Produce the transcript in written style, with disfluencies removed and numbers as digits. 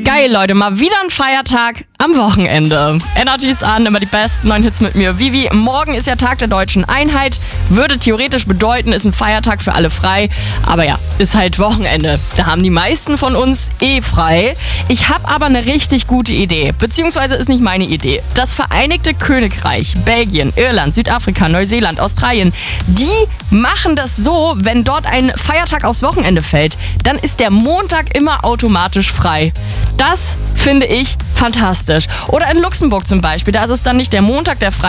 Geil, Leute, mal wieder ein Feiertag am Wochenende. Energy ist an, immer die besten 9 Hits mit mir. Vivi, morgen ist ja Tag der Deutschen Einheit. Würde theoretisch bedeuten, ist ein Feiertag für alle frei. Aber ja, ist halt Wochenende. Da haben die meisten von uns frei. Ich habe aber eine richtig gute Idee. Beziehungsweise ist nicht meine Idee. Das Vereinigte Königreich, Belgien, Irland, Südafrika, Neuseeland, Australien, die machen das so, wenn dort ein Feiertag aufs Wochenende fällt, dann ist der Montag immer automatisch frei. Das finde ich fantastisch. Oder in Luxemburg zum Beispiel, da ist es dann nicht der Montag, der frei